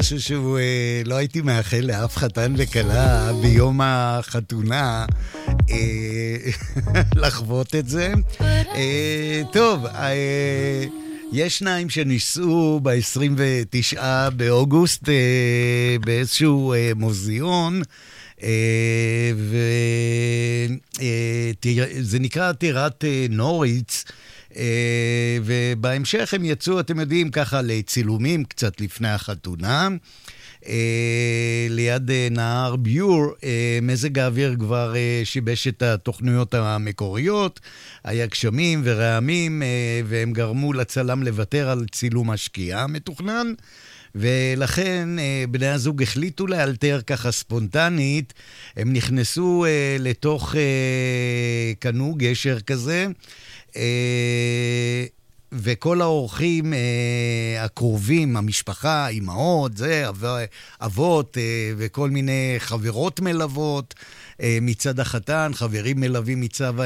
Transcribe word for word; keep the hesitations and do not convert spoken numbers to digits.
משהו שהוא אה, לא הייתי מאחל לאף חתן וכלה ביום החתונה אה, לחוות את זה. אה, טוב, אה, יש שניים שניסו ב-עשרים ותשעה באוגוסט אה, באיזשהו אה, מוזיאון, וזה נקרא טירת נוריץ, ובהמשך הם יצאו, אתם יודעים, ככה לצילומים קצת לפני החתונה, ליד נהר ביור. מזג האוויר כבר שיבש את התוכניות המקוריות, היה גשמים ורעמים, והם גרמו לצלם לוותר על צילום השקיעה המתוכנן, ולכן בני הזוג החליטו לאלתר ככה ספונטנית. הם נכנסו לתוך, קנו גשר כזה, וכל האורחים הקרובים, המשפחה, אמהות, זה, אבות וכל מיני חברות מלוות מצד החתן, חברים מלווים מצד